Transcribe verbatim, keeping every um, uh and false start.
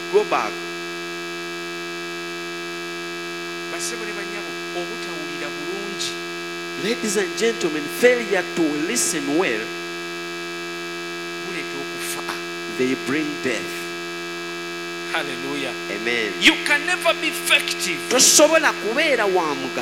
go back. Ladies and gentlemen, failure to listen well, they bring death. Hallelujah. Amen. You can never be effective. Tosobola kubeera wa mugaso